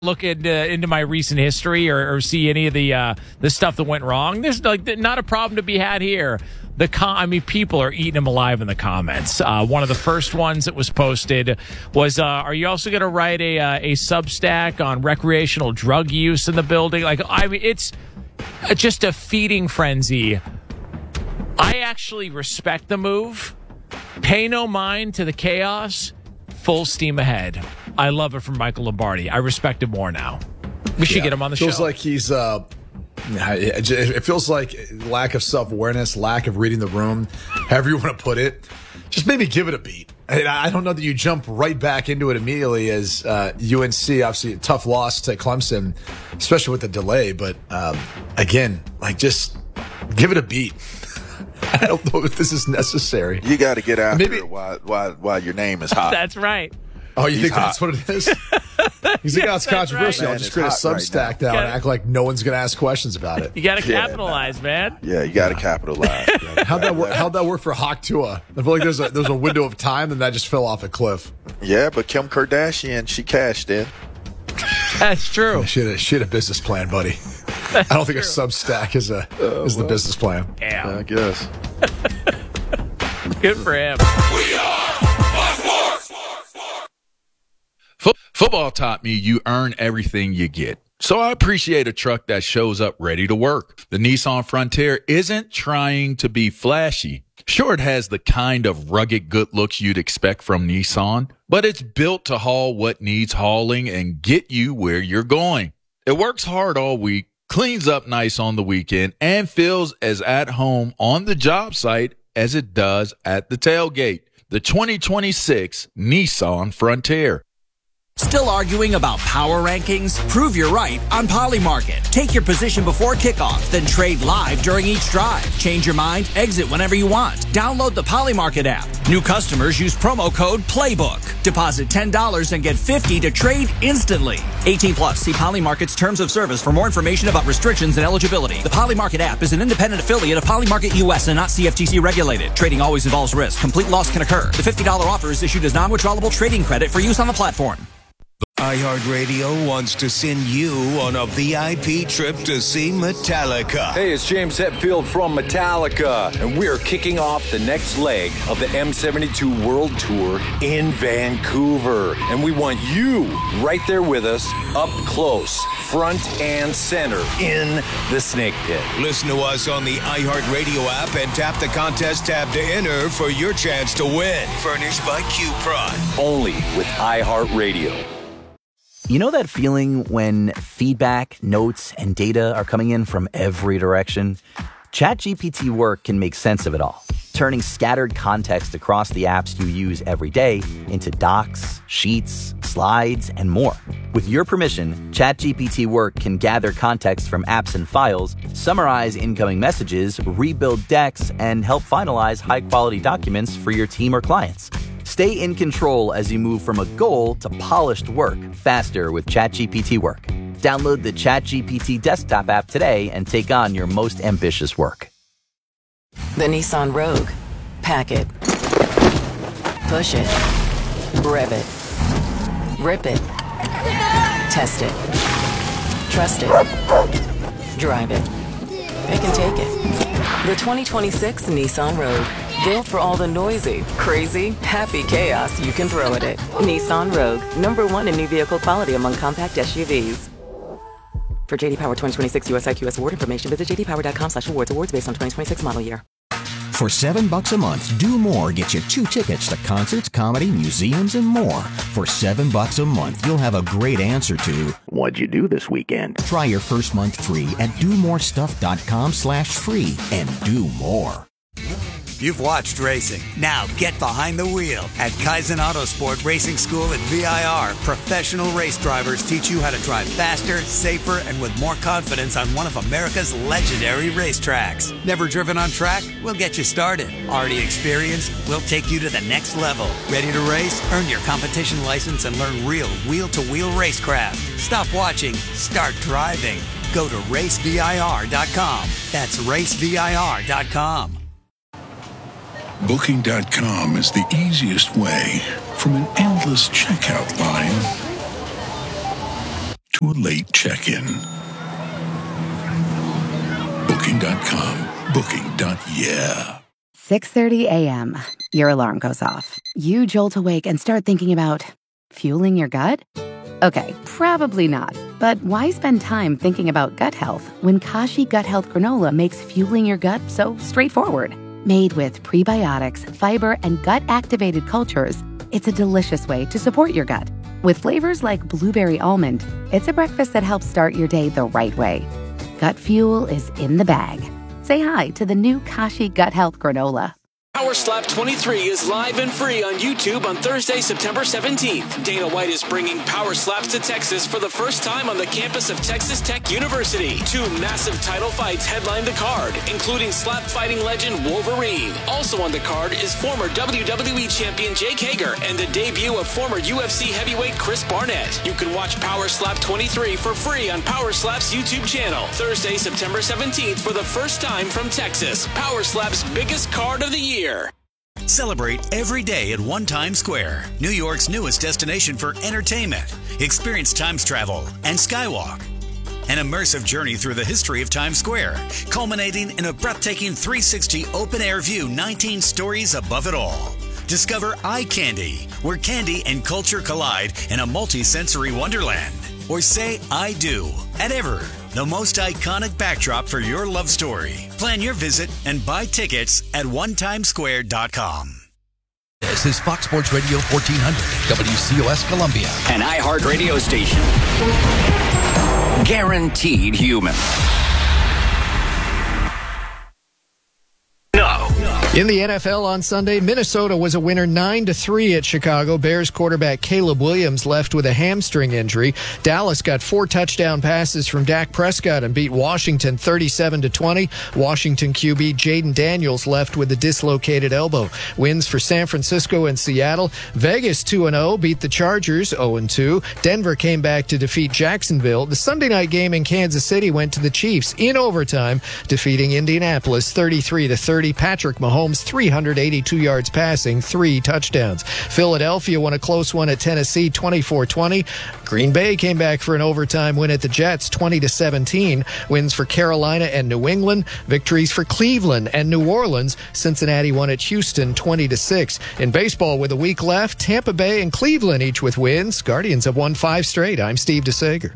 look into my recent history or see any of the stuff that went wrong. There's not a problem to be had here. People are eating them alive in the comments. One of the first ones that was posted was, are you also going to write a Substack on recreational drug use in the building? It's just a feeding frenzy. I actually respect the move. Pay no mind to the chaos. Full steam ahead. I love it from Michael Lombardi. I respect him more now. We should get him on the show. Feels like he's it feels like lack of self-awareness, lack of reading the room, however you want to put it. Just maybe give it a beat. I don't know that you jump right back into it immediately as UNC, obviously a tough loss to Clemson, especially with the delay. But again, just give it a beat. I don't know if this is necessary. You got to get after it while your name is hot. That's right. Oh, you think that's what it is? He's like, it's controversial. Right. I'll just create a Substack now and act like no one's going to ask questions about it. You got to capitalize, man. Yeah, you got to capitalize. How'd that work for Hawk Tua? I feel like there's a window of time, and that just fell off a cliff. Yeah, but Kim Kardashian, she cashed in. That's true. She had a business plan, buddy. I don't think a Substack is the business plan. Yeah, I guess. Good for him. We are Fox Sports. Football taught me you earn everything you get. So I appreciate a truck that shows up ready to work. The Nissan Frontier isn't trying to be flashy. Sure, it has the kind of rugged good looks you'd expect from Nissan, but it's built to haul what needs hauling and get you where you're going. It works hard all week, cleans up nice on the weekend, and feels as at home on the job site as it does at the tailgate. The 2026 Nissan Frontier. Still arguing about power rankings? Prove you're right on Polymarket. Take your position before kickoff, then trade live during each drive. Change your mind, exit whenever you want. Download the Polymarket app. New customers use promo code PLAYBOOK. Deposit $10 and get $50 to trade instantly. 18 plus. See Polymarket's terms of service for more information about restrictions and eligibility. The Polymarket app is an independent affiliate of Polymarket US and not CFTC regulated. Trading always involves risk. Complete loss can occur. The $50 offer is issued as non-withdrawable trading credit for use on the platform. iHeartRadio wants to send you on a VIP trip to see Metallica. Hey, it's James Hetfield from Metallica, and we're kicking off the next leg of the M72 World Tour in Vancouver. And we want you right there with us, up close, front and center, in the Snake Pit. Listen to us on the iHeartRadio app and tap the contest tab to enter for your chance to win. Furnished by Q-Prod. Only with iHeartRadio. You know that feeling when feedback, notes, and data are coming in from every direction? ChatGPT Work can make sense of it all, turning scattered context across the apps you use every day into docs, sheets, slides, and more. With your permission, ChatGPT Work can gather context from apps and files, summarize incoming messages, rebuild decks, and help finalize high-quality documents for your team or clients. Stay in control as you move from a goal to polished work faster with ChatGPT Work. Download the ChatGPT desktop app today and take on your most ambitious work. The Nissan Rogue. Pack it. Push it. Rev it. Rip it. Test it. Trust it. Drive it. It can take it. The 2026 Nissan Rogue. Built for all the noisy, crazy, happy chaos you can throw at it. Nissan Rogue. #1 in new vehicle quality among compact SUVs. For JD Power 2026 US IQS award information, visit jdpower.com/awards. Awards based on 2026 model year. For $7 a month, Do More gets you 2 tickets to concerts, comedy, museums, and more. For $7 a month, you'll have a great answer to, what'd you do this weekend? Try your first month free at domorestuff.com/free and do more. You've watched racing. Now get behind the wheel. At Kaizen Autosport Racing School at VIR, professional race drivers teach you how to drive faster, safer, and with more confidence on one of America's legendary racetracks. Never driven on track? We'll get you started. Already experienced? We'll take you to the next level. Ready to race? Earn your competition license and learn real wheel-to-wheel racecraft. Stop watching. Start driving. Go to racevir.com. That's racevir.com. Booking.com is the easiest way from an endless checkout line to a late check-in. Booking.com. Booking.yeah. 6:30 a.m. Your alarm goes off. You jolt awake and start thinking about fueling your gut? Okay, probably not. But why spend time thinking about gut health when Kashi Gut Health Granola makes fueling your gut so straightforward? Made with prebiotics, fiber, and gut-activated cultures, it's a delicious way to support your gut. With flavors like blueberry almond, it's a breakfast that helps start your day the right way. Gut fuel is in the bag. Say hi to the new Kashi Gut Health Granola. Power Slap 23 is live and free on YouTube on Thursday, September 17th. Dana White is bringing Power Slaps to Texas for the first time on the campus of Texas Tech University. 2 massive title fights headline the card, including slap fighting legend Wolverine. Also on the card is former WWE champion Jake Hager and the debut of former UFC heavyweight Chris Barnett. You can watch Power Slap 23 for free on Power Slap's YouTube channel. Thursday, September 17th for the first time from Texas. Power Slap's biggest card of the year. Celebrate every day at One Times Square, New York's newest destination for entertainment. Experience Times travel and Skywalk. An immersive journey through the history of Times Square, culminating in a breathtaking 360 open-air view 19 stories above it all. Discover Eye Candy, where candy and culture collide in a multi-sensory wonderland. Or say I do at Ever, the most iconic backdrop for your love story. Plan your visit and buy tickets at onetimesquare.com. This is Fox Sports Radio 1400, WCOS Columbia. An iHeart radio station. Guaranteed human. In the NFL on Sunday, Minnesota was a winner 9-3 at Chicago. Bears quarterback Caleb Williams left with a hamstring injury. Dallas got 4 touchdown passes from Dak Prescott and beat Washington 37-20. Washington QB Jaden Daniels left with a dislocated elbow. Wins for San Francisco and Seattle. Vegas 2-0 beat the Chargers 0-2. Denver came back to defeat Jacksonville. The Sunday night game in Kansas City went to the Chiefs in overtime, defeating Indianapolis 33-30. Patrick Mahomes 382 yards passing, 3 touchdowns. Philadelphia won a close one at Tennessee 24-20. Green Bay came back for an overtime win at the Jets 20-17. Wins for Carolina and New England. Victories for Cleveland and New Orleans. Cincinnati won at Houston 20-6. In baseball with a week left, Tampa Bay and Cleveland each with wins. Guardians have won 5 straight. I'm Steve DeSager.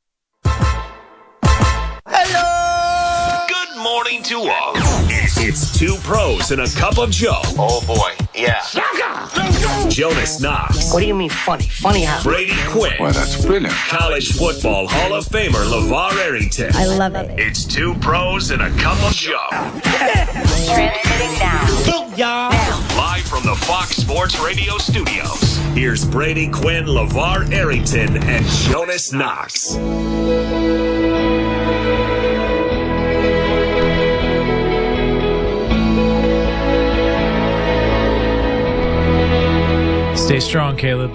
Good morning to all. It's 2 pros and a cup of Joe. Oh boy, yeah. Jonas Knox. What do you mean funny? Funny how? Brady Quinn. Well, that's brilliant. College football Hall of Famer LeVar Arrington. I love it. It's 2 pros and a cup of Joe. Transmitting now. Live from the Fox Sports Radio studios. Here's Brady Quinn, LeVar Arrington, and Jonas Knox. Stay strong, Caleb.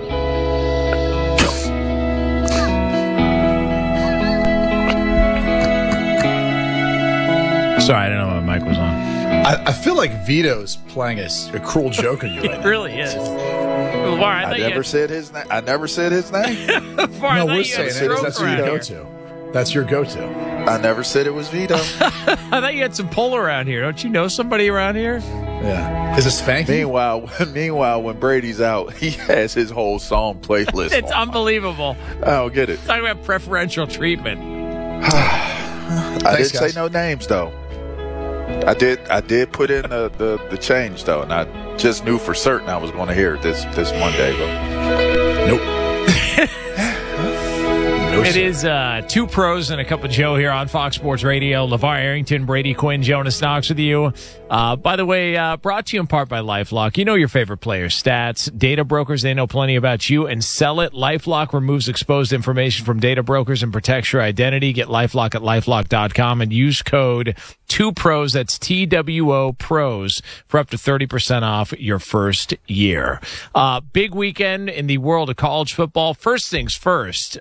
Sorry, I didn't know my mic was on. I feel like Vito's playing a cruel joke on you right now. It really is. LeVar, I never said his name. I never said his name. LeVar, No, we're saying it. That's your go-to. That's your go-to. I never said it was Vito. I thought you had some pull around here. Don't you know somebody around here? Yeah. Is it Spanky? Meanwhile, when Brady's out, he has his whole song playlist. It's unbelievable. I don't get it. Talking about preferential treatment. I didn't say no names though. I did put in the change though, and I just knew for certain I was going to hear it this Monday. But nope. It is 2 pros and a cup of Joe here on Fox Sports Radio. LeVar Arrington, Brady Quinn, Jonas Knox with you. By the way, brought to you in part by LifeLock. You know your favorite players' stats. Data brokers, they know plenty about you and sell it. LifeLock removes exposed information from data brokers and protects your identity. Get LifeLock at LifeLock.com and use code 2pros, that's TWO pros, for up to 30% off your first year. Big weekend in the world of college football. First things first.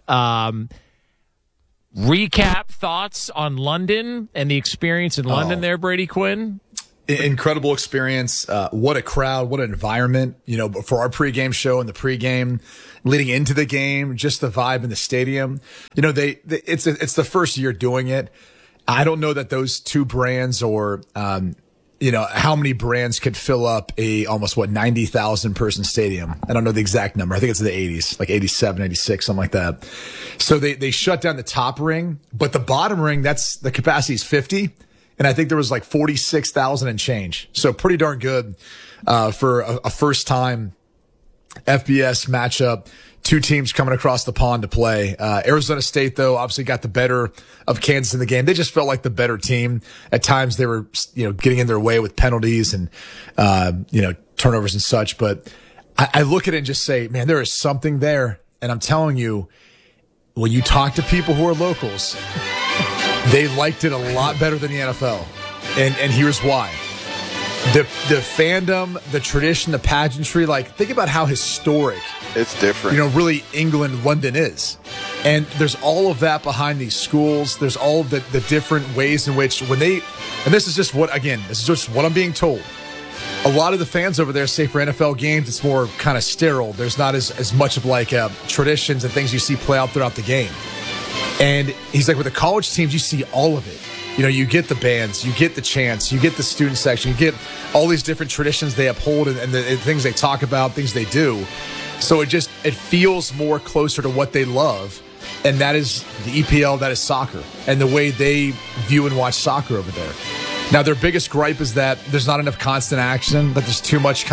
Recap thoughts on London and the experience in London there, Brady Quinn? Incredible experience. What a crowd, what an environment, for our pregame show and the pregame leading into the game, just the vibe in the stadium. It's the first year doing it. I don't know that those two brands or, how many brands could fill up a almost 90,000 person stadium. I don't know the exact number. I think it's in the 80s, like 87, 86, something like that. So they shut down the top ring, but the bottom ring, the capacity is 50. And I think there was like 46,000 and change. So pretty darn good, for a first time FBS matchup. Two teams coming across the pond to play. Arizona State, though, obviously got the better of Kansas in the game. They just felt like the better team. At times they were, getting in their way with penalties and, turnovers and such. But I look at it and just say, man, there is something there. And I'm telling you, when you talk to people who are locals, they liked it a lot better than the NFL. And here's why. The fandom, the tradition, the pageantry, think about how historic it's different. Really England, London is. And there's all of that behind these schools. There's all of the different ways in which and this is just what I'm being told. A lot of the fans over there say for NFL games, it's more kind of sterile. There's not as much of traditions and things you see play out throughout the game. And he's like, with the college teams, you see all of it. You get the bands, you get the chants, you get the student section, you get all these different traditions they uphold and the things they talk about, things they do. So it feels more closer to what they love. And that is the EPL, that is soccer, and the way they view and watch soccer over there. Now, their biggest gripe is that there's not enough constant action, that there's too much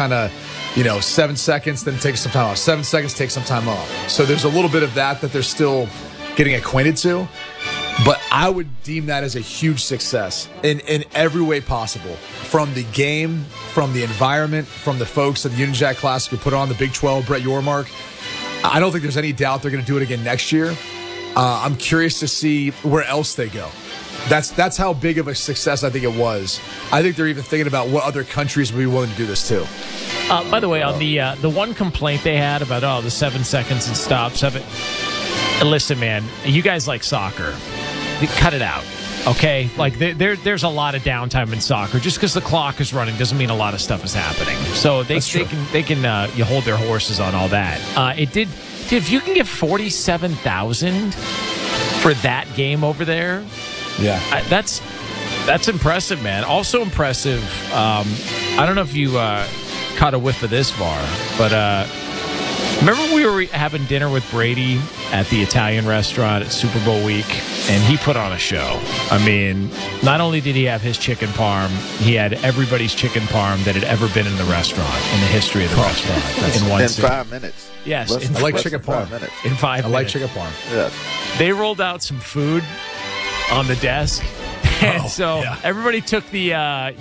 7 seconds, then take some time off. 7 seconds, take some time off. So there's a little bit of that they're still getting acquainted to. But I would deem that as a huge success in every way possible. From the game, from the environment, from the folks at the Union Jack Classic who put on the Big 12, Brett Yormark. I don't think there's any doubt they're going to do it again next year. I'm curious to see where else they go. That's how big of a success I think it was. I think they're even thinking about what other countries would be willing to do this too. By the way, on the one complaint they had about the 7 seconds and stops of it. Listen, man, you guys like soccer. Cut it out, okay? There's a lot of downtime in soccer. Just because the clock is running doesn't mean a lot of stuff is happening. So they can you hold their horses on all that. If you can get 47,000 for that game over there, yeah, that's impressive, man. Also impressive. I don't know if you caught a whiff of this, Var, but remember we were having dinner with Brady at the Italian restaurant at Super Bowl week, and he put on a show. I mean, not only did he have his chicken parm, he had everybody's chicken parm that had ever been in the restaurant, in the history of the restaurant. In 5 minutes. Yes. I like chicken parm. In 5 minutes. I like chicken parm. Yeah. They rolled out some food on the desk. And everybody took the,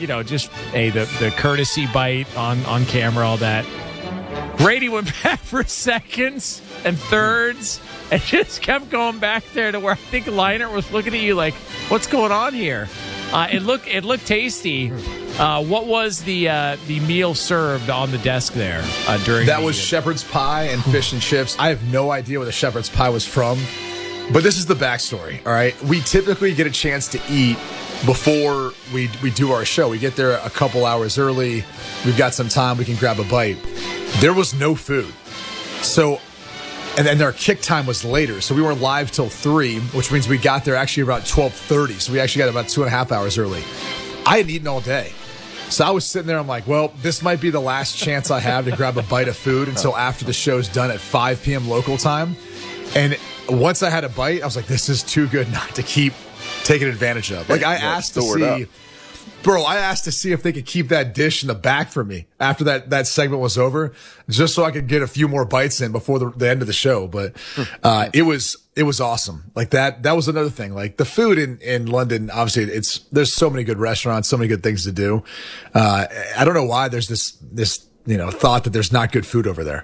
the courtesy bite on camera, all that. Brady went back for seconds and thirds and just kept going back there to where I think Leinart was looking at you like, what's going on here? It looked tasty. What was the meal served on the desk there during that? Was shepherd's pie and fish and chips. I have no idea where the shepherd's pie was from, but this is the backstory. All right, we typically get a chance to eat before we do our show. We get there a couple hours early. We've got some time. We can grab a bite. There was no food. So, and then our kick time was later. So we weren't live till 3, which means we got there actually about 12:30. So we actually got about 2.5 hours early. I hadn't eaten all day. So I was sitting there. I'm like, well, this might be the last chance I have to grab a bite of food until after the show's done at 5 p.m. local time. And once I had a bite, I was like, this is too good not to keep taking advantage of. I asked to see... Bro, I asked to see if they could keep that dish in the back for me after that segment was over, just so I could get a few more bites in before the end of the show. But it was awesome. That was another thing. The food in London, obviously, there's so many good restaurants, so many good things to do. I don't know why there's this thought that there's not good food over there.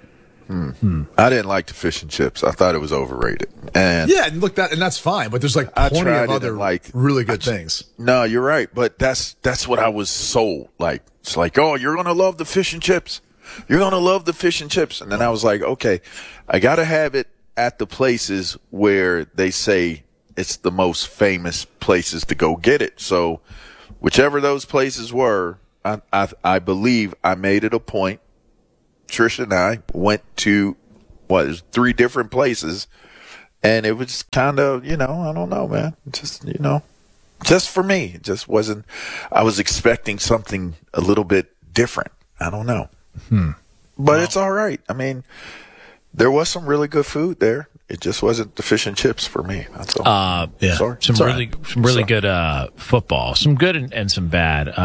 I didn't like the fish and chips. I thought it was overrated. And that's fine. But there's plenty of other really good things. No, you're right. But that's what I was sold. It's oh, you're gonna love the fish and chips. You're gonna love the fish and chips. And then I was like, okay, I gotta have it at the places where they say it's the most famous places to go get it. So whichever those places were, I believe I made it a point. Trisha and I went to, there's 3 different places, and it was kind of, I don't know, man. Just, just for me. It just wasn't, I was expecting something a little bit different. I don't know. But it's all right. I mean, there was some really good food there. It just wasn't the fish and chips for me. That's all. Yeah. Sorry. Some really good football. Some good and some bad.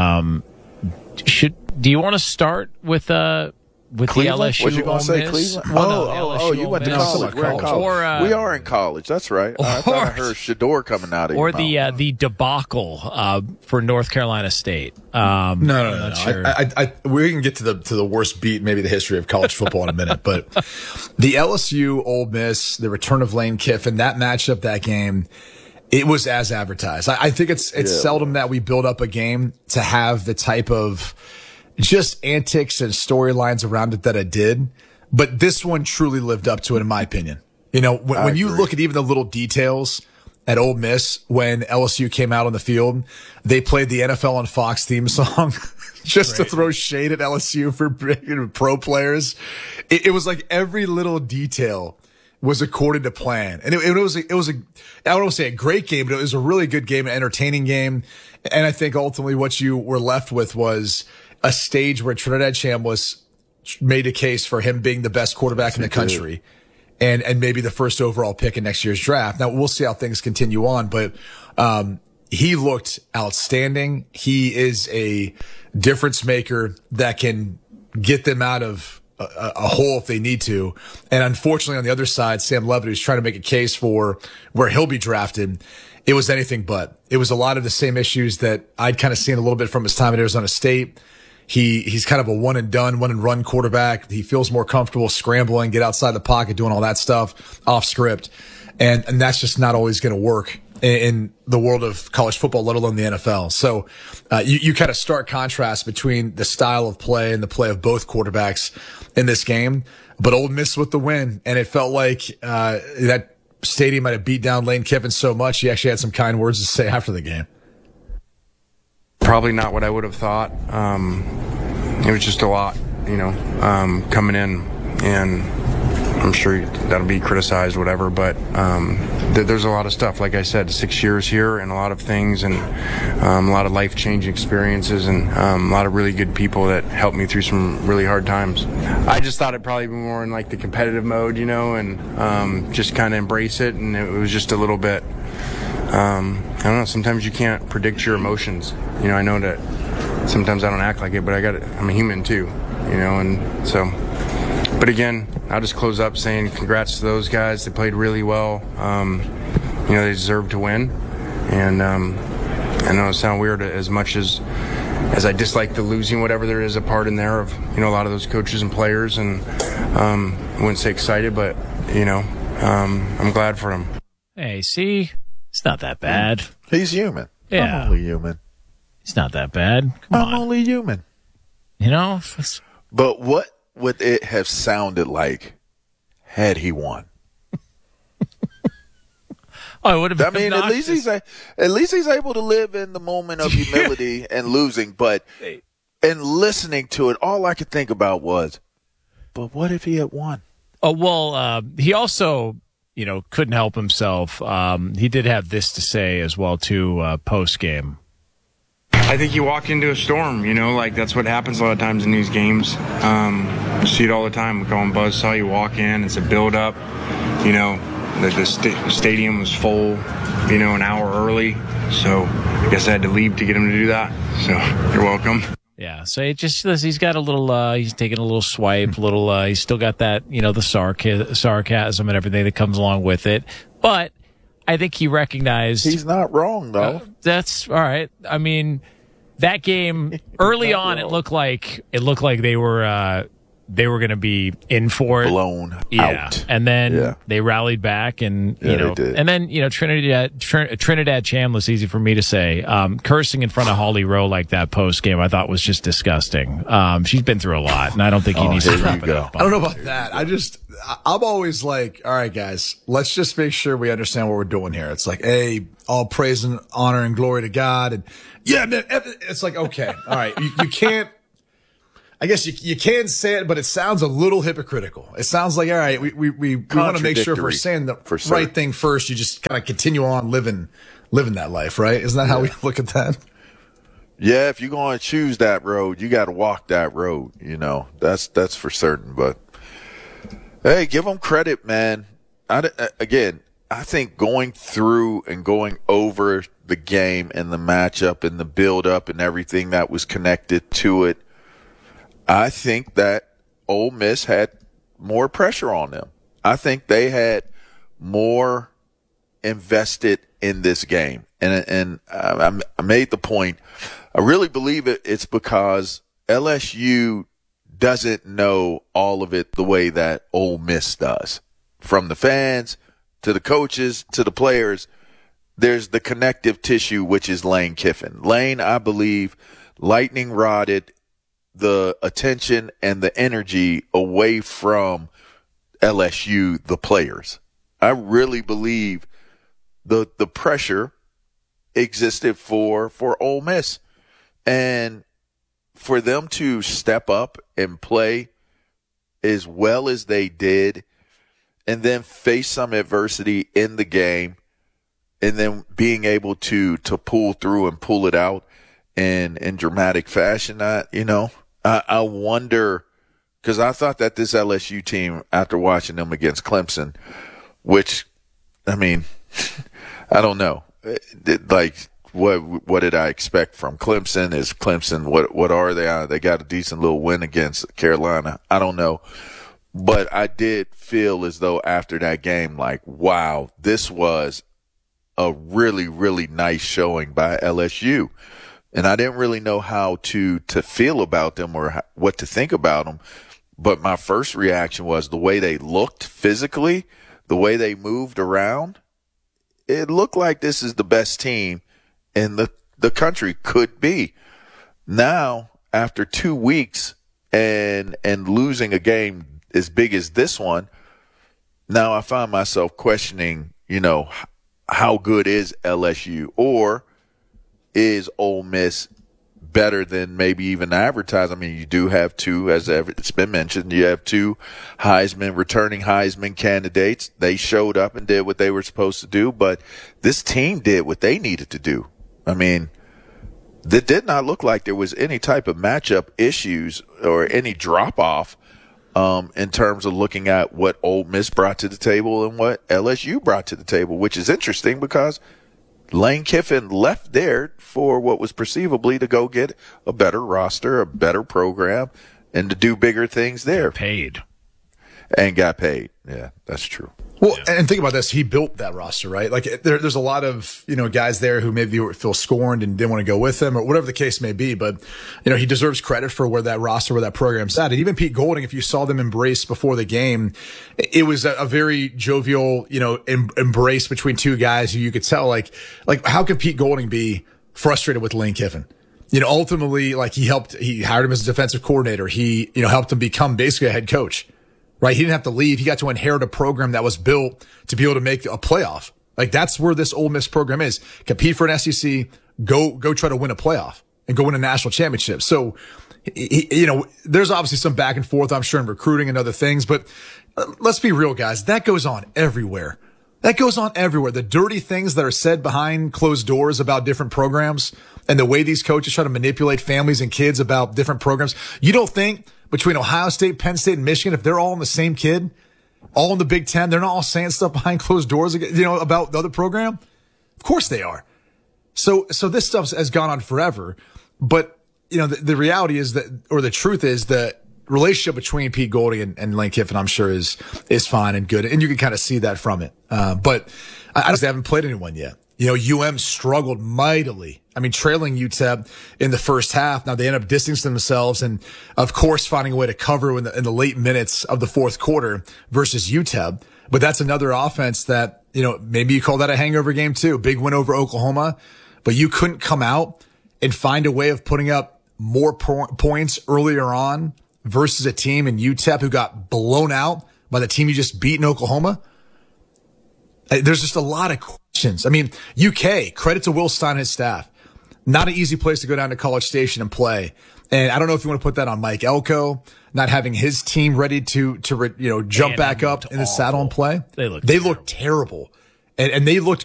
Do you want to start with Cleveland? The LSU? Was you going to say Cleveland? Well, you went to college. We're in college. We are in college. That's right. I thought I heard Shador coming out of your mouth. Or the debacle for North Carolina State. No. Sure. We can get to the worst beat, maybe the history of college football in a minute. But the LSU Ole Miss, the return of Lane Kiffin, that matchup, that game, it was as advertised. I think it's seldom that we build up a game to have the type of just antics and storylines around it that it did. But this one truly lived up to it, in my opinion. When you look at even the little details at Ole Miss, when LSU came out on the field, they played the NFL on Fox theme song just to throw shade at LSU for pro players. It was like every little detail was according to plan. And it was I don't want to say a great game, but it was a really good game, an entertaining game. And I think ultimately what you were left with was a stage where Trinidad Chambliss made a case for him being the best quarterback in the country and maybe the first overall pick in next year's draft. Now we'll see how things continue on, but, he looked outstanding. He is a difference maker that can get them out of a hole if they need to. And unfortunately on the other side, Sam Levitt, who's trying to make a case for where he'll be drafted, it was anything but. It was a lot of the same issues that I'd kind of seen a little bit from his time at Arizona State. He's kind of a one and run quarterback. He feels more comfortable scrambling, get outside the pocket, doing all that stuff off script. And that's just not always going to work in the world of college football, let alone the NFL. So, you kind of stark contrast between the style of play and the play of both quarterbacks in this game, but Ole Miss with the win. And it felt like, that stadium might have beat down Lane Kiffin so much. He actually had some kind words to say after the game. Probably not what I would have thought. It was just a lot, coming in, and I'm sure that'll be criticized, whatever, but there's a lot of stuff. Like I said, 6 years here and a lot of things, and a lot of life-changing experiences, and a lot of really good people that helped me through some really hard times. I just thought it'd probably be more in like the competitive mode, and just kind of embrace it, and it was just a little bit, I don't know, sometimes you can't predict your emotions. I know that sometimes I don't act like it, but I'm a human too, and so. But again, I'll just close up saying congrats to those guys. They played really well. They deserve to win. And I know it sounds weird, as much as I dislike the losing, whatever there is a part in there of, a lot of those coaches and players. And I wouldn't say excited, but, I'm glad for them. Hey, see? It's not that bad. He's human. Yeah. I'm only human. It's not that bad. I'm only human. But what would it have sounded like had he won? It would have been at least he's able to live in the moment of humility and losing, but in listening to it, all I could think about was, but what if he had won? He also, couldn't help himself. He did have this to say as well, too, post-game. I think you walk into a storm, that's what happens a lot of times in these games. You see it all the time. We call them buzzsaw. You walk in, it's a build-up. The stadium was full, an hour early. So I guess I had to leave to get him to do that. So you're welcome. Yeah, so he's got a little, he's taking a little swipe, he's still got that, the sarcasm and everything that comes along with it. But I think he recognized. He's not wrong, though. That's all right. I mean, that game early on, it looked like they were they were going to be in for it. Blown out. And then they rallied back, and they did. And then Trinidad Chambliss, easy for me to say, cursing in front of Holly Rowe like that post game, I thought was just disgusting. She's been through a lot, and I don't think he needs to wrap it up. I don't know about that. I'm always like, all right, guys, let's just make sure we understand what we're doing here. It's like, hey, all praise and honor and glory to God, and man, it's like, okay, all right, you can't. I guess you can say it, but it sounds a little hypocritical. It sounds like, all right, we want to make sure if we're saying the right thing first, you just kind of continue on living that life, right? Isn't that how we look at that? Yeah, if you're going to choose that road, you got to walk that road. That's for certain. But hey, give them credit, man. I think going through and going over the game and the matchup and the build up and everything that was connected to it, I think that Ole Miss had more pressure on them. I think they had more invested in this game. And I made the point. I really believe it's because LSU doesn't know all of it the way that Ole Miss does. From the fans to the coaches to the players, there's the connective tissue, which is Lane Kiffin. Lane, I believe, lightning rodded the attention and the energy away from LSU, the players. I really believe the pressure existed for Ole Miss. And for them to step up and play as well as they did and then face some adversity in the game and then being able to pull through and pull it out in dramatic fashion, I wonder, because I thought that this LSU team, after watching them against Clemson, which, I mean, I don't know, like, what did I expect from Clemson? Is Clemson, what are they? They got a decent little win against Carolina. I don't know. But I did feel as though after that game, like, wow, this was a really, really nice showing by LSU. And I didn't really know how to feel about them or what to think about them. But my first reaction was the way they looked physically, the way they moved around. It looked like this is the best team in the country could be. Now, after 2 weeks and losing a game as big as this one, now I find myself questioning, how good is LSU, or is Ole Miss better than maybe even advertised? I mean, you do have two, as it's been mentioned, you have two returning Heisman candidates. They showed up and did what they were supposed to do, but this team did what they needed to do. I mean, it did not look like there was any type of matchup issues or any drop-off in terms of looking at what Ole Miss brought to the table and what LSU brought to the table, which is interesting because Lane Kiffin left there for what was perceivably to go get a better roster, a better program, and to do bigger things there. Got paid. Yeah, that's true. Well, and think about this. He built that roster, right? Like there's a lot of, guys there who maybe feel scorned and didn't want to go with him or whatever the case may be. But, he deserves credit for where that roster, where that program's at. And even Pete Golding, if you saw them embrace before the game, it was a very jovial, embrace between two guys who you could tell, like how could Pete Golding be frustrated with Lane Kiffin? Ultimately, like he hired him as a defensive coordinator. He, helped him become basically a head coach. Right. He didn't have to leave. He got to inherit a program that was built to be able to make a playoff. Like that's where this Ole Miss program is. Compete for an SEC, go try to win a playoff and go win a national championship. So, there's obviously some back and forth, I'm sure, in recruiting and other things, but let's be real, guys. That goes on everywhere. The dirty things that are said behind closed doors about different programs and the way these coaches try to manipulate families and kids about different programs. You don't think between Ohio State, Penn State, and Michigan, if they're all in the same kid, all in the Big Ten, they're not all saying stuff behind closed doors, about the other program? Of course they are. So this stuff has gone on forever. But, the reality is that, or the truth is that relationship between Pete Golding and Lane Kiffin, I'm sure is fine and good. And you can kind of see that from it. But I just haven't played anyone yet. UM struggled mightily. I mean, trailing UTEP in the first half. Now they end up distancing themselves and, of course, finding a way to cover in the late minutes of the fourth quarter versus UTEP. But that's another offense that, maybe you call that a hangover game too. Big win over Oklahoma, but you couldn't come out and find a way of putting up more points earlier on versus a team in UTEP who got blown out by the team you just beat in Oklahoma. There's just a lot of questions. I mean, UK, credit to Will Stein and his staff. Not an easy place to go down to College Station and play. And I don't know if you want to put that on Mike Elko, not having his team ready to jump back up in the saddle and play. They looked terrible. And they looked